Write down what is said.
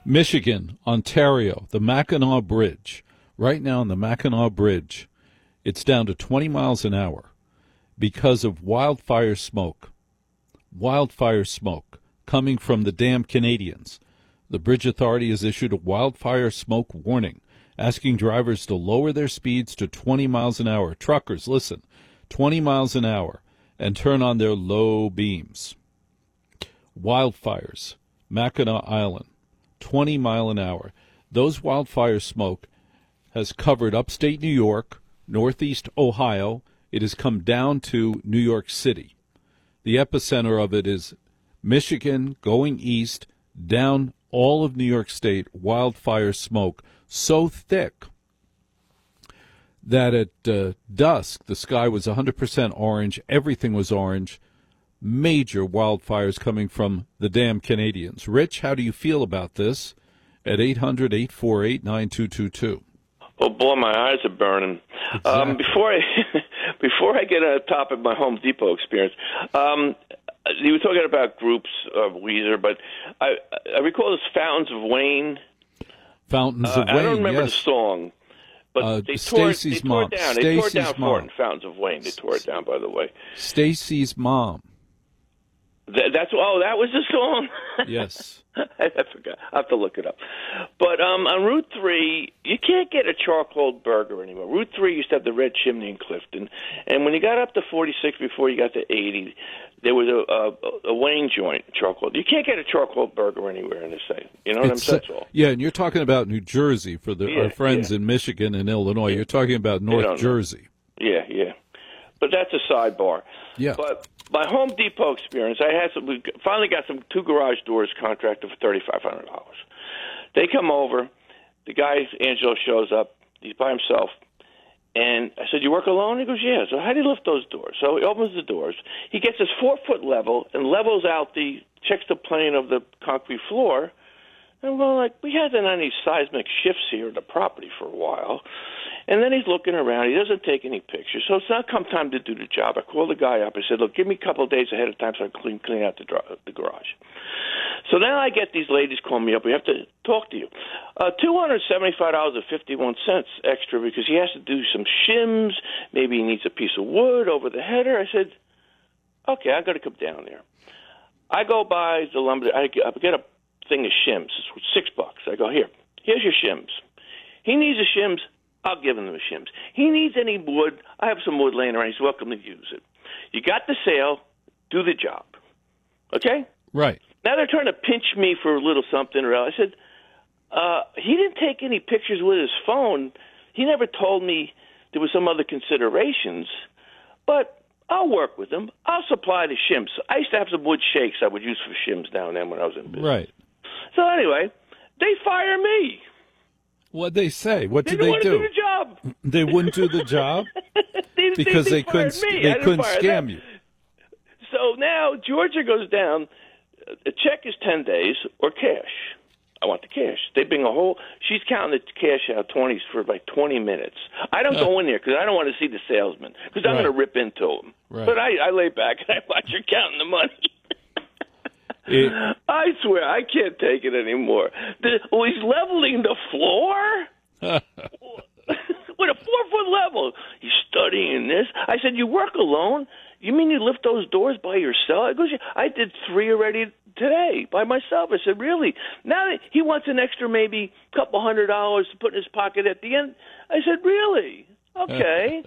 Michigan, Ontario, the Mackinac Bridge. Right now on the Mackinac Bridge, it's down to 20 miles an hour because of wildfire smoke. Wildfire smoke coming from the damn Canadians. The Bridge Authority has issued a wildfire smoke warning, asking drivers to lower their speeds to 20 miles an hour. Truckers, listen, 20 miles an hour, and turn on their low beams. Wildfires, Mackinac Island, 20 mile an hour. Those wildfire smoke has covered upstate New York, northeast Ohio. It has come down to New York City. The epicenter of it is Michigan, going east, down all of New York State, wildfire smoke so thick that at dusk the sky was 100% orange, everything was orange, major wildfires coming from the damn Canadians. Rich, how do you feel about this at 800-848-9222? Oh boy, my eyes are burning. Exactly. Before I get on top of my Home Depot experience, you were talking about groups of Weezer, but I recall this Fountains of Wayne. Fountains of Wayne, I don't remember yes. the song, but they tore it down. They tore it down for it in Fountains of Wayne. They tore it down, by the way. Stacy's mom. That was the song? Yes. I forgot. I have to look it up. But on Route 3, you can't get a charcoal burger anymore. Route 3 used to have the red chimney in Clifton. And when you got up to 46 before you got to 80, there was a Wayne joint, charcoal. You can't get a charcoal burger anywhere in the state. You know what I'm saying? Yeah, and you're talking about New Jersey for our friends in Michigan and Illinois. You're talking about North Jersey. Yeah. But that's a sidebar. Yeah. But my Home Depot experience, we finally got two garage doors contracted for $3,500. They come over. The guy, Angelo, shows up. He's by himself. And I said, "You work alone?" He goes, "Yeah." So how do you lift those doors? So he opens the doors. He gets this 4-foot level and levels out checks the plane of the concrete floor. And we're we haven't done any seismic shifts here at the property for a while. And then he's looking around. He doesn't take any pictures. So it's not come time to do the job. I called the guy up. I said, "Look, give me a couple of days ahead of time so I can clean out the garage." So now I get these ladies calling me up. We have to talk to you. $275.51 extra because he has to do some shims. Maybe he needs a piece of wood over the header. I said, "Okay, I got to come down there." I go by the lumber. I get a thing of shims. It's $6. I go, here's your shims. He needs a shims. I'll give him the shims. He needs any wood. I have some wood laying around. He's welcome to use it. You got the sale. Do the job. Okay? Right. Now they're trying to pinch me for a little something or else. I said, he didn't take any pictures with his phone. He never told me there was some other considerations. But I'll work with him. I'll supply the shims. I used to have some wood shakes I would use for shims down there when I was in business. Right. So anyway, they fire me. What'd they say? What did they they do? do? Do the job. They wouldn't do the job because they couldn't scam you. So now Georgia goes down. A check is 10 days or cash. I want the cash. They bring she's counting the cash out 20s for 20 minutes. I don't go in there because I don't want to see the salesman because I'm going to rip into him. Right. But I lay back and I watch her counting the money. I swear, I can't take it anymore. He's leveling the floor with a 4-foot level. He's studying this. I said, "You work alone? You mean you lift those doors by yourself?" I goes, "I did 3 already today by myself." I said, "Really?" Now he wants an extra maybe $200 to put in his pocket at the end. I said, "Really? Okay."